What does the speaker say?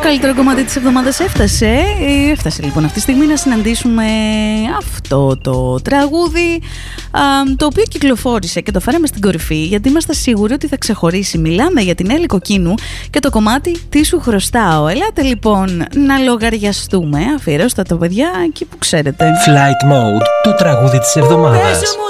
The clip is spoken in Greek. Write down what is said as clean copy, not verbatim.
καλύτερο κομμάτι της εβδομάδας έφτασε. Έφτασε λοιπόν αυτή τη στιγμή να συναντήσουμε αυτό το τραγούδι, το οποίο κυκλοφόρησε και το φέραμε στην κορυφή γιατί είμαστε σίγουροι ότι θα ξεχωρίσει. Μιλάμε για την Έλλη Κοκκίνου και το κομμάτι «Τι σου χρωστάω». Ελάτε λοιπόν να λογαριαστούμε. Αφιερώστε τα παιδιά εκεί που ξέρετε. Flight Mode, το τραγούδι της εβδομάδας.